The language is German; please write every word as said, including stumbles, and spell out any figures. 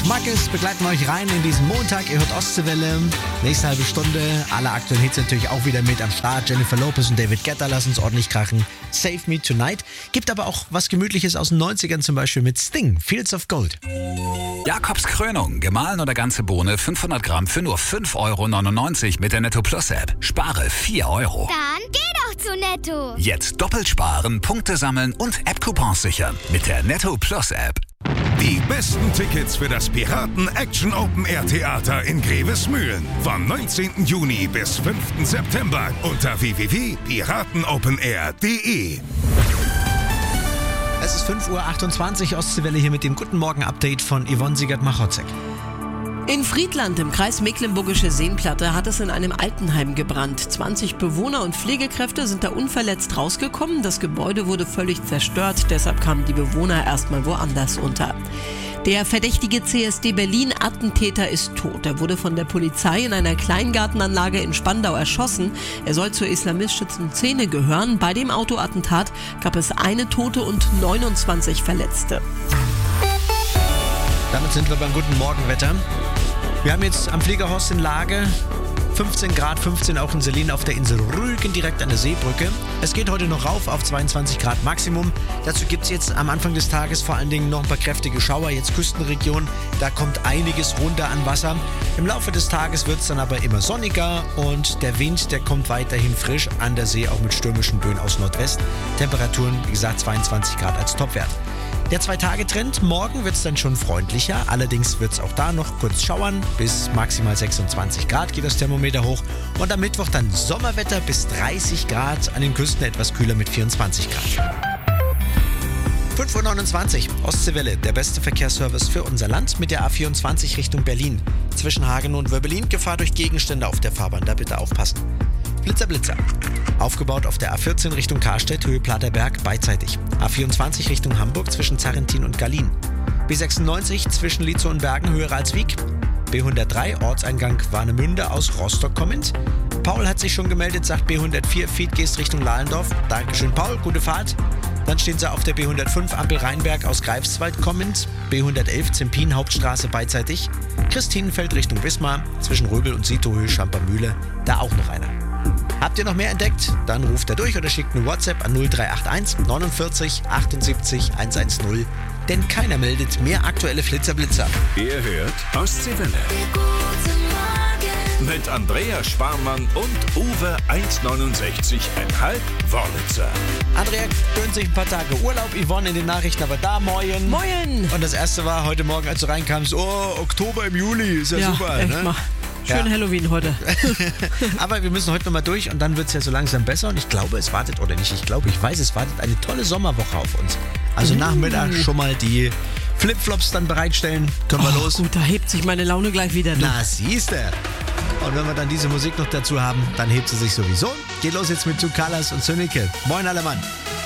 Marcus begleiten euch rein in diesen Montag. Ihr hört Ostseewelle. Nächste halbe Stunde. Alle aktuellen Hits natürlich auch wieder mit am Start. Jennifer Lopez und David Guetta lassen es ordentlich krachen. Save Me Tonight. Gibt aber auch was Gemütliches aus den neunzigern, zum Beispiel mit Sting. Fields of Gold. Jakobs Krönung. Gemahlen oder ganze Bohne fünfhundert Gramm für nur fünf Euro neunundneunzig mit der Netto Plus App. Spare vier Euro. Dann geh doch zu Netto. Jetzt doppelt sparen, Punkte sammeln und App-Coupons sichern mit der Netto Plus App. Die besten Tickets für das Piraten Action Open Air Theater in Grevesmühlen. Vom neunzehnten Juni bis fünften September unter w w w punkt piratenopenair punkt de. Es ist fünf Uhr achtundzwanzig, Ostseewelle hier mit dem Guten Morgen-Update von Yvonne Siegert-Machotzek. In Friedland im Kreis Mecklenburgische Seenplatte hat es in einem Altenheim gebrannt. zwanzig Bewohner und Pflegekräfte sind da unverletzt rausgekommen. Das Gebäude wurde völlig zerstört, deshalb kamen die Bewohner erstmal woanders unter. Der verdächtige C S D Berlin-Attentäter ist tot. Er wurde von der Polizei in einer Kleingartenanlage in Spandau erschossen. Er soll zur islamistischen Szene gehören. Bei dem Autoattentat gab es eine Tote und neunundzwanzig Verletzte. Damit sind wir beim guten Morgenwetter. Wir haben jetzt am Fliegerhorst in Lage fünfzehn Grad, fünfzehn auch in Selin auf der Insel Rügen, direkt an der Seebrücke. Es geht heute noch rauf auf zweiundzwanzig Grad Maximum. Dazu gibt es jetzt am Anfang des Tages vor allen Dingen noch ein paar kräftige Schauer, jetzt Küstenregion. Da kommt einiges runter an Wasser. Im Laufe des Tages wird es dann aber immer sonniger und der Wind, der kommt weiterhin frisch an der See, auch mit stürmischen Böen aus Nordwest. Temperaturen, wie gesagt, zweiundzwanzig Grad als Topwert. Der Zwei-Tage-Trend, morgen wird es dann schon freundlicher, allerdings wird es auch da noch kurz schauern, bis maximal sechsundzwanzig Grad geht das Thermometer hoch und am Mittwoch dann Sommerwetter bis dreißig Grad, an den Küsten etwas kühler mit vierundzwanzig Grad. fünf Uhr neunundzwanzig, Ostseewelle, der beste Verkehrsservice für unser Land mit der A vierundzwanzig Richtung Berlin. Zwischen Hagen und Wörbelin, Gefahr durch Gegenstände auf der Fahrbahn, da bitte aufpassen. Blitzer, Blitzer. Aufgebaut auf der A vierzehn Richtung Karstedt, Höhe Platerberg, beidseitig. A vierundzwanzig Richtung Hamburg zwischen Zarrentin und Gallien. B sechsundneunzig zwischen Lietzow und Bergen, Höhe Ralswiek. B hundertdrei, Ortseingang Warnemünde aus Rostock kommend. Paul hat sich schon gemeldet, sagt B hundertvier, Fiedgest Richtung Lahlendorf. Dankeschön, Paul, gute Fahrt. Dann stehen sie auf der B hundertfünf, Ampel Rheinberg aus Greifswald kommend. B hundertelf, Zempin, Hauptstraße beidseitig. Christinenfeld Richtung Wismar, zwischen Röbel und Sitohöhe, Schampermühle, da auch noch einer. Habt ihr noch mehr entdeckt? Dann ruft er durch oder schickt eine WhatsApp an null drei acht eins neunundvierzig achtundsiebzig hundertzehn. Denn keiner meldet mehr aktuelle Flitzerblitzer. Ihr hört Ostseewelle. Mit Andrea Sparmann und Uwe eins neunundsechzig Komma fünf Wörlitzer. Andrea gönnt sich ein paar Tage Urlaub, Yvonne in den Nachrichten, aber da, moin. Moin! Und das erste war heute Morgen, als du reinkamst, oh, Oktober im Juli, ist ja, Ja, super. echt Ne? mal. Schön Ja. Halloween heute. Aber wir müssen heute nochmal durch und dann wird es ja so langsam besser und ich glaube, es wartet, oder nicht, ich glaube, ich weiß, es wartet eine tolle Sommerwoche auf uns. Also Nachmittag schon mal die Flipflops dann bereitstellen, können wir Oh, los. gut, da hebt sich meine Laune gleich wieder. Du. Na, siehste. Und wenn wir dann diese Musik noch dazu haben, dann hebt sie sich sowieso. Geht los jetzt mit Two Colors und Sönike. Moin, alle Mann.